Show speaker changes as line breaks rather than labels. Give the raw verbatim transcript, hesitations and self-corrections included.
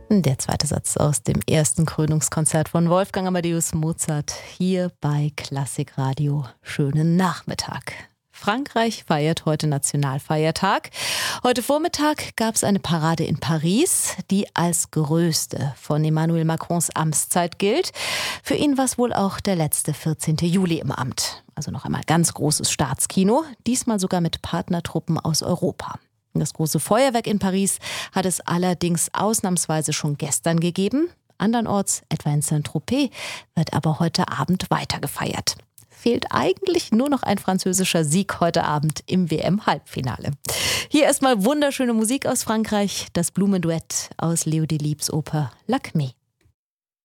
Der zweite Satz aus dem ersten Krönungskonzert von Wolfgang Amadeus Mozart hier bei Klassikradio. Schönen Nachmittag. Frankreich feiert heute Nationalfeiertag. Heute Vormittag gab es eine Parade in Paris, die als größte von Emmanuel Macrons Amtszeit gilt. Für ihn war es wohl auch der letzte vierzehnten Juli im Amt. Also noch einmal ganz großes Staatskino, diesmal sogar mit Partnertruppen aus Europa. Das große Feuerwerk in Paris hat es allerdings ausnahmsweise schon gestern gegeben. Andernorts, etwa in Saint-Tropez, wird aber heute Abend weiter gefeiert. Fehlt eigentlich nur noch ein französischer Sieg heute Abend im W M-Halbfinale. Hier erstmal wunderschöne Musik aus Frankreich, das Blumenduett aus Leo Delibes Oper L'Acmé.